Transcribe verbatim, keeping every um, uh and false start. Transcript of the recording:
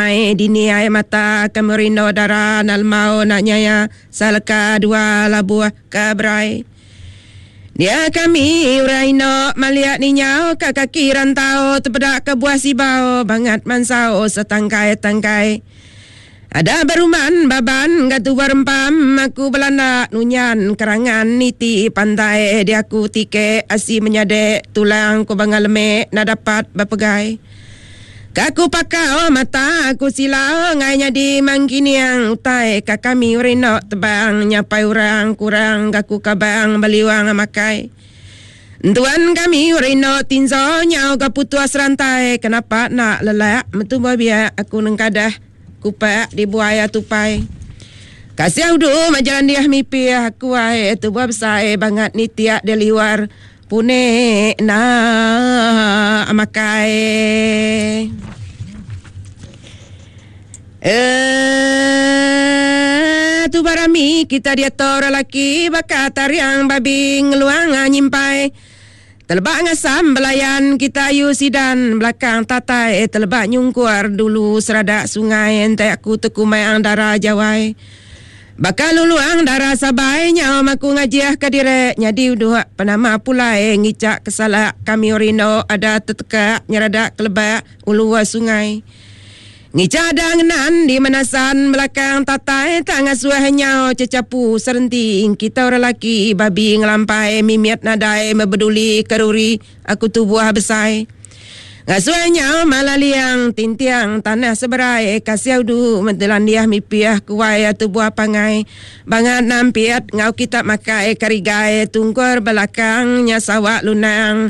Ai dini ai mata kemerino dara nalmau nak nyaya salka dua labuah kabrai. Dia kami uraino maliak ninyau kaki rantau terpedak ke buah sibau bangat mansau setangkai-tangkai. Ada beruman baban gatu berempam aku belanda nunyan kerangan niti pantai dia aku tike asi menyadek tulang ku bangaleme na dapat berpegai. Kaku pakau mata aku silau ngainya di mangkiniang utai kakami urino tebang nyapai urang kurang gaku kabang baliwang makai. Tuan kami urino tinzo nyau kaputuas rantai kenapa nak lelak metu babia aku nengkadah kupak di buaya tupai. Kasih udu majalan dia mipi aku ai tu babsai banget ni tiak di luar pune na makai. Eh tu barami kita dia tor laki bakatar yang babi ngeluang nyimpai. Telebak ngasam belayan kita yu sidan belakang tatai telebak nyungkur dulu seradak sungai ente aku teku mayang darah jawai. Bakal luluang darah sabai nyau maku ngajiah kadire nyadi uduh penama pulai ngicak kesalak kami orino ada tetekak nyeradak kelebak ulua sungai. Ngicak dangenan di menasan belakang tatai tangga suah nyau cecapu serenting kita orang laki babi ngelampai mimiat nadai membeduli keruri aku tu buah besai. Ngasuh nyau malah liang tintiang tanah seberai kasih udu mentelan dia mipiah kuai tu buah pangai bangat nampiat ngau kita makai karigai tungkur belakangnya sawak lunang